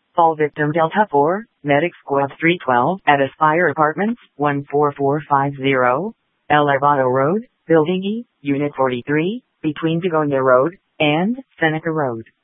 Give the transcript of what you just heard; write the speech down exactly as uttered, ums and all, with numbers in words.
Fall victim Delta four, Medic Squad three twelve at Aspire Apartments, one four four five zero, El Arvado Road, Building E, Unit forty-three, between Begonia Road and Seneca Road.